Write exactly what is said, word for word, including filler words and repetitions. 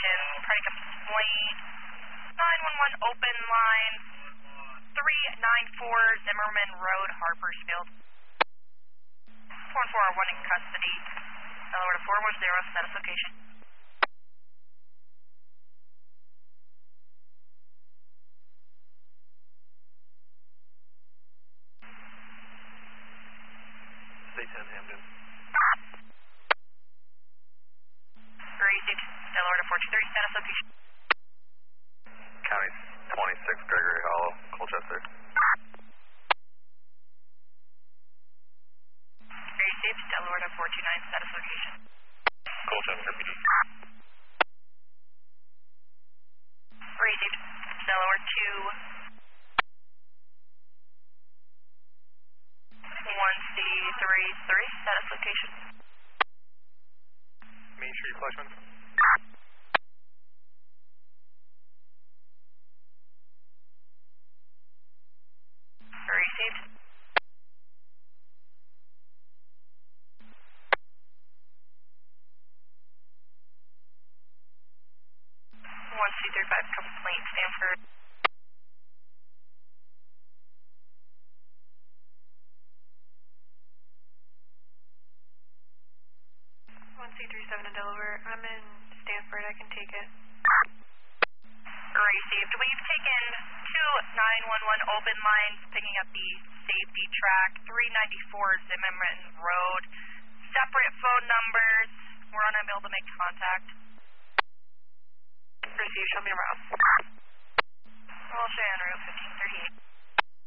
station. Predicate Point nine one one open line three nine four Zimmerman Road, Harpersfield. four four one in custody. Delaware to four one zero, status location. Stay ten, Hamden. Received. Delaware to four two three, status location. County twenty-six, Gregory Hollow, Colchester. Received. Delaware to four two nine, status location. Colchester, P D. Received. Delaware two one C three three, status location. Main Street, Fleischman. Received. one C three five complaint, Stanford. one C three seven in Delaware. I'm in Stanford. I can take it. Received. We've taken two nine one one open lines, picking up the safety track, three ninety-four Zimmerman Road. Separate phone numbers. We're unable to make contact. Received. Show me around. We'll show you on Route fifteen thirty-eight.